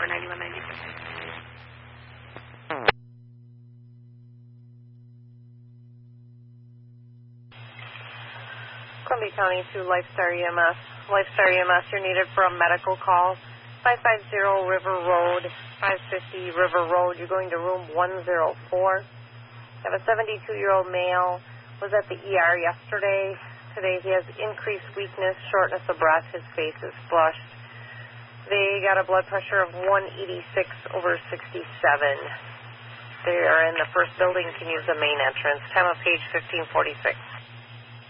for 9196. Columbia County to Lifestar EMS. Lifestar EMS, you're needed for a medical call. 550 River Road, 550 River Road. You're going to room 104. You have a 72-year-old male, was at the ER yesterday. Today he has increased weakness, shortness of breath. His face is flushed. They got a blood pressure of 186/67. They are in the first building, can use the main entrance. Time of page 1546.